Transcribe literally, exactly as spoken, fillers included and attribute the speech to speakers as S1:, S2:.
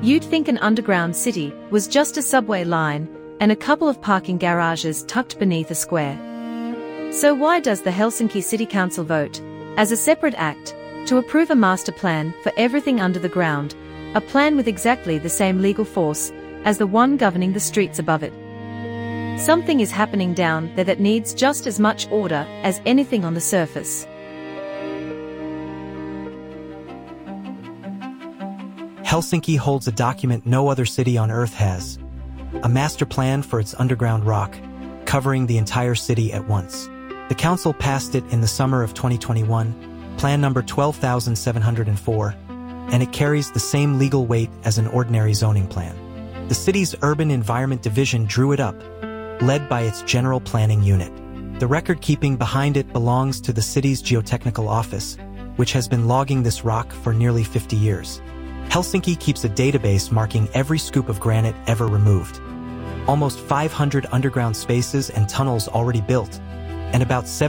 S1: You'd think an underground city was just a subway line and a couple of parking garages tucked beneath a square. So why does the Helsinki City Council vote, as a separate act, to approve a master plan for everything under the ground, a plan with exactly the same legal force as the one governing the streets above it? Something is happening down there that needs just as much order as anything on the surface.
S2: Helsinki holds a document no other city on Earth has. A master plan for its underground rock, covering the entire city at once. The council passed it in the summer of twenty twenty-one, plan number twelve thousand seven hundred four, and it carries the same legal weight as an ordinary zoning plan. The city's Urban Environment Division drew it up, led by its General Planning Unit. The record-keeping behind it belongs to the city's Geotechnical Office, which has been logging this rock for nearly fifty years. Helsinki keeps a database marking every scoop of granite ever removed. Almost five hundred underground spaces and tunnels already built, and about